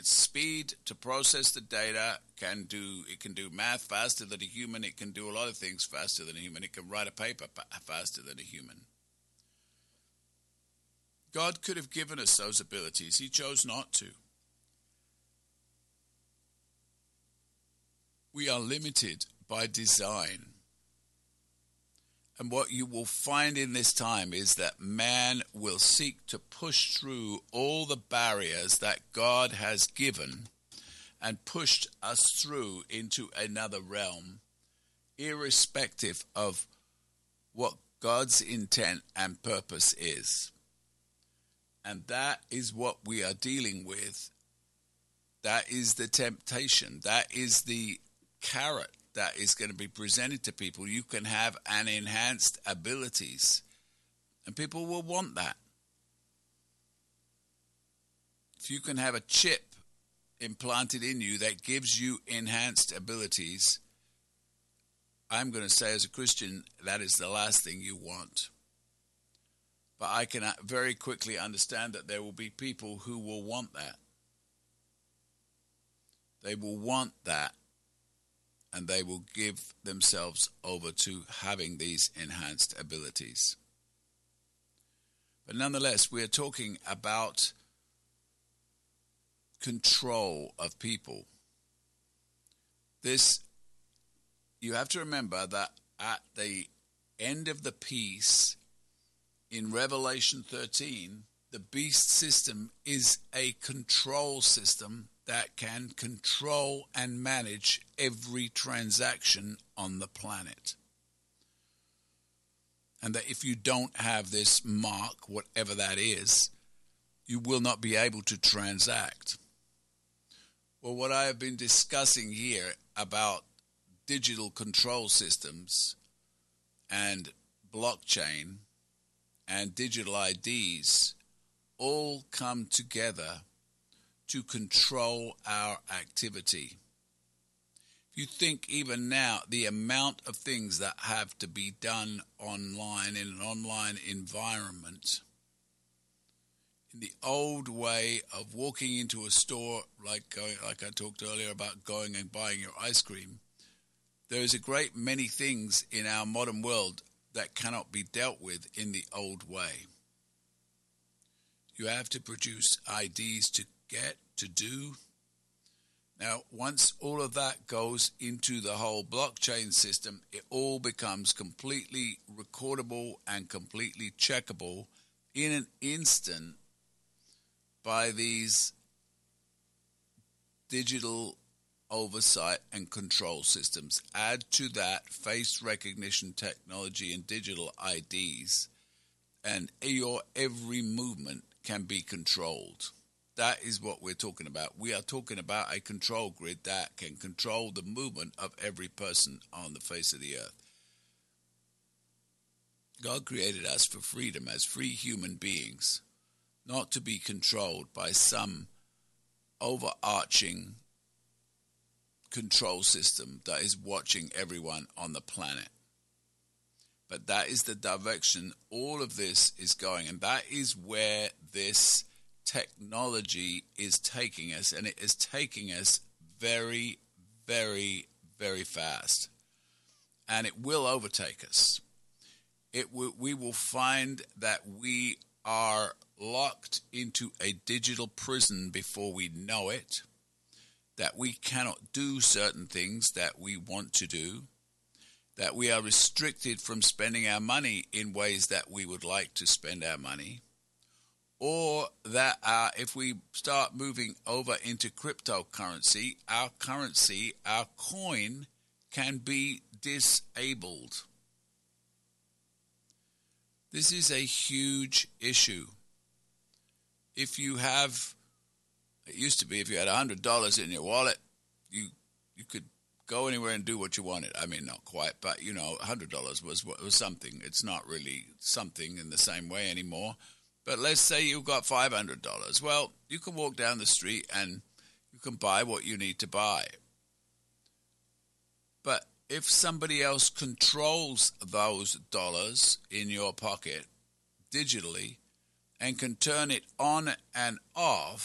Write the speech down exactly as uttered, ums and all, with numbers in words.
its speed to process the data, can do it can do math faster than a human. It can do a lot of things faster than a human. It can write a paper faster than a human. God could have given us those abilities. He chose not to. We are limited by design. And what you will find in this time is that man will seek to push through all the barriers that God has given and pushed us through into another realm, irrespective of what God's intent and purpose is. And that is what we are dealing with. That is the temptation. That is the carrot that is going to be presented to people. You can have an enhanced abilities, and people will want that. If you can have a chip implanted in you that gives you enhanced abilities, I'm going to say as a Christian, that is the last thing you want. But I can very quickly understand that there will be people who will want that. They will want that, and they will give themselves over to having these enhanced abilities. But nonetheless, we are talking about control of people. This, you have to remember that at the end of the piece, in Revelation thirteen, the beast system is a control system that can control and manage every transaction on the planet. And that if you don't have this mark, whatever that is, you will not be able to transact. Well, what I have been discussing here about digital control systems and blockchain and digital I Ds all come together to control our activity. If you think even now, the amount of things that have to be done online in an online environment, in the old way of walking into a store, like going, like I talked earlier about going and buying your ice cream, there is a great many things in our modern world that cannot be dealt with in the old way. You have to produce I Ds to get, to do. Now, once all of that goes into the whole blockchain system, it all becomes completely recordable and completely checkable in an instant by these digital oversight and control systems. Add to that face recognition technology and digital I Ds, and your every movement can be controlled. That is what we're talking about. We are talking about a control grid that can control the movement of every person on the face of the earth. God created us for freedom as free human beings, not to be controlled by some overarching control system that is watching everyone on the planet. But that is the direction all of this is going, and that is where this technology is taking us, and it is taking us very, very, very fast. And it will overtake us. It w- we will find that we are locked into a digital prison before we know it, that we cannot do certain things that we want to do, that we are restricted from spending our money in ways that we would like to spend our money, or that uh, if we start moving over into cryptocurrency, our currency, our coin, can be disabled. This is a huge issue. If you have, it used to be if you had one hundred dollars in your wallet, you you could go anywhere and do what you wanted. I mean, not quite, but, you know, one hundred dollars was, was something. It's not really something in the same way anymore. But let's say you've got five hundred dollars. Well, you can walk down the street and you can buy what you need to buy. But if somebody else controls those dollars in your pocket digitally and can turn it on and off,